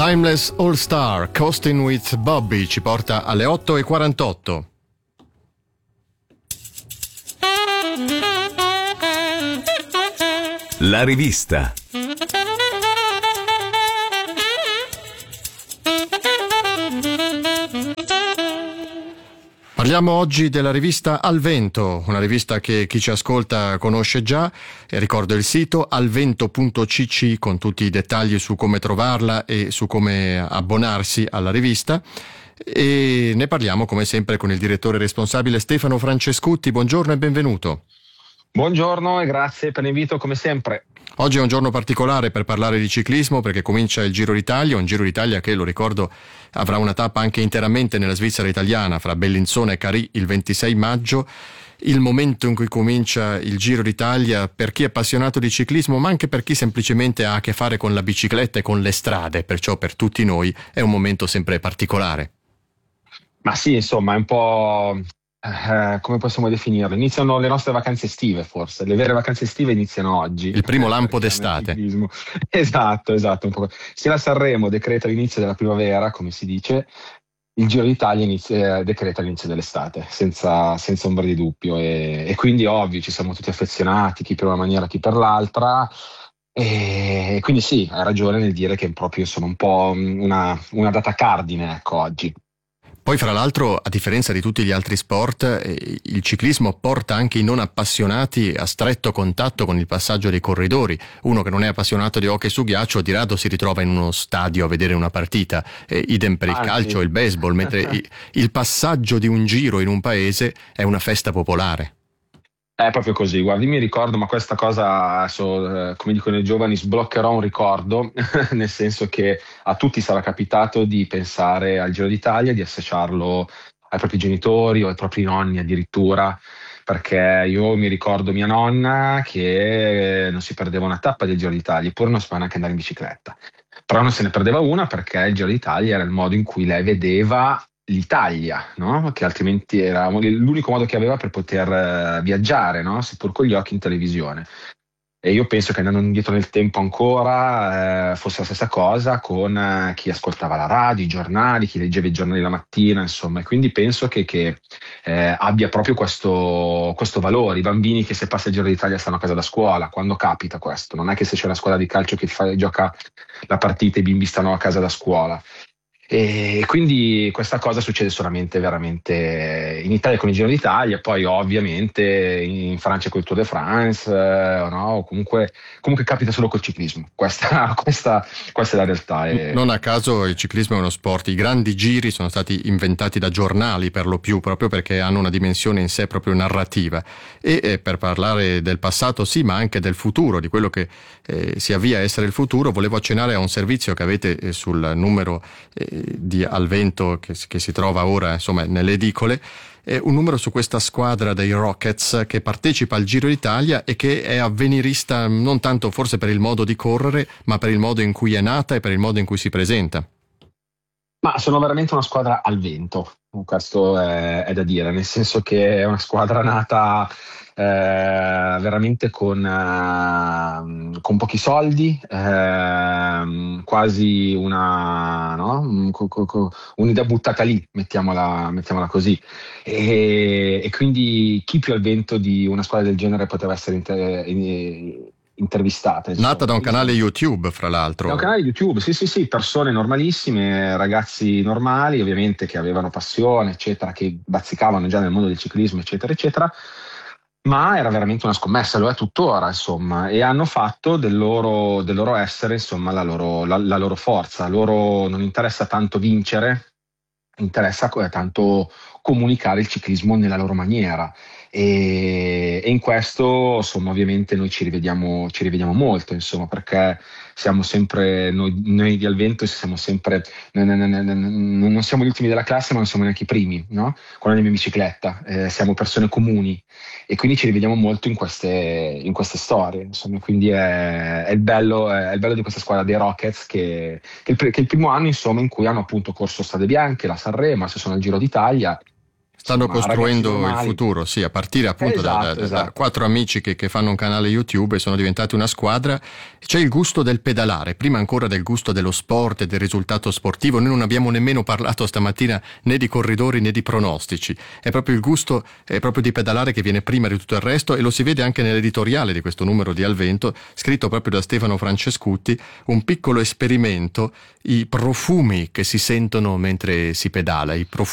Timeless All Star, Coasting with Bobby, ci porta alle 8:48. La rivista. Parliamo oggi della rivista Al Vento, una rivista che chi ci ascolta conosce già. Ricordo il sito alvento.cc con tutti i dettagli su come trovarla e su come abbonarsi alla rivista. E ne parliamo come sempre con il direttore responsabile Stefano Francescutti. Buongiorno e benvenuto. Buongiorno e grazie per l'invito come sempre. Oggi è un giorno particolare per parlare di ciclismo perché comincia il Giro d'Italia, un Giro d'Italia che, lo ricordo, avrà una tappa anche interamente nella Svizzera italiana fra Bellinzona e Carì il 26 maggio. Il momento in cui comincia il Giro d'Italia per chi è appassionato di ciclismo, ma anche per chi semplicemente ha a che fare con la bicicletta e con le strade, perciò per tutti noi è un momento sempre particolare. Ma sì, insomma, è un po'... come possiamo definirlo? Iniziano le nostre vacanze estive, forse. Le vere vacanze estive iniziano oggi. Il primo lampo d'estate. Esatto, un po'. Se la Sanremo decreta l'inizio della primavera, come si dice, il Giro d'Italia decreta l'inizio dell'estate, senza ombra di dubbio. E quindi, ovvio, ci siamo tutti affezionati, chi per una maniera, chi per l'altra. E quindi sì, hai ragione nel dire che è proprio, insomma, un po' una data cardine, ecco, oggi. Poi, fra l'altro, a differenza di tutti gli altri sport, il ciclismo porta anche i non appassionati a stretto contatto con il passaggio dei corridori. Uno che non è appassionato di hockey su ghiaccio di rado si ritrova in uno stadio a vedere una partita, idem per il calcio e il baseball, mentre il passaggio di un giro in un paese è una festa popolare. È proprio così, guardi, mi ricordo, ma questa cosa adesso, come dicono i giovani, sbloccherò un ricordo, nel senso che a tutti sarà capitato di pensare al Giro d'Italia, di associarlo ai propri genitori o ai propri nonni addirittura, perché io mi ricordo mia nonna che non si perdeva una tappa del Giro d'Italia, eppure non sapeva neanche andare in bicicletta, però non se ne perdeva una perché il Giro d'Italia era il modo in cui lei vedeva l'Italia, no? Che altrimenti era l'unico modo che aveva per poter viaggiare, no? Seppur con gli occhi in televisione. E io penso che andando indietro nel tempo ancora fosse la stessa cosa con chi ascoltava la radio, i giornali, chi leggeva i giornali la mattina, insomma. E quindi penso che abbia proprio questo valore. I bambini che se passa il Giro d'Italia stanno a casa da scuola, quando capita questo. Non è che se c'è una squadra di calcio che gioca la partita i bimbi stanno a casa da scuola. E quindi questa cosa succede solamente veramente in Italia con il Giro d'Italia, poi ovviamente in Francia con il Tour de France, no? Comunque capita solo col ciclismo. Questa è la realtà. Non a caso il ciclismo è uno sport, i grandi giri sono stati inventati da giornali per lo più, proprio perché hanno una dimensione in sé proprio narrativa. E per parlare del passato sì, ma anche del futuro, di quello che si avvia a essere il futuro, volevo accennare a un servizio che avete sul numero di Al Vento che si trova ora, insomma, nelle edicole, un numero su questa squadra dei Rockets che partecipa al Giro d'Italia e che è avvenirista non tanto forse per il modo di correre, ma per il modo in cui è nata e per il modo in cui si presenta. Ma sono veramente una squadra al vento, questo è da dire, nel senso che è una squadra nata veramente con pochi soldi, quasi una, no? Un'idea buttata lì, mettiamola così, e quindi chi più al vento di una squadra del genere poteva essere intervistata, insomma. Nata da un canale YouTube, fra l'altro. Da un canale YouTube, sì, persone normalissime, ragazzi normali, ovviamente che avevano passione, eccetera, che bazzicavano già nel mondo del ciclismo, eccetera, eccetera. Ma era veramente una scommessa, lo è tuttora, insomma, e hanno fatto del loro essere, insomma, la loro forza. A loro non interessa tanto vincere, interessa tanto comunicare il ciclismo nella loro maniera. E in questo, insomma, ovviamente noi ci rivediamo molto, insomma, perché siamo sempre noi di Al Vento siamo sempre non siamo gli ultimi della classe, ma non siamo neanche i primi, no? Quando andiamo in bicicletta, siamo persone comuni e quindi ci rivediamo molto in queste storie, insomma. Quindi è il bello di questa squadra dei Rockets che è il primo anno, insomma, in cui hanno appunto corso Strade Bianche, la Sanremo, adesso sono al Giro d'Italia. Stanno insomma, costruendo ragazzi il normali. futuro, sì, a partire appunto da Esatto. quattro amici che fanno un canale YouTube e sono diventati una squadra. C'è il gusto del pedalare, prima ancora del gusto dello sport e del risultato sportivo. Noi non abbiamo nemmeno parlato stamattina né di corridori né di pronostici. È proprio il gusto proprio di pedalare che viene prima di tutto il resto, e lo si vede anche nell'editoriale di questo numero di Al Vento, scritto proprio da Stefano Francescutti, un piccolo esperimento, i profumi che si sentono mentre si pedala, i profumi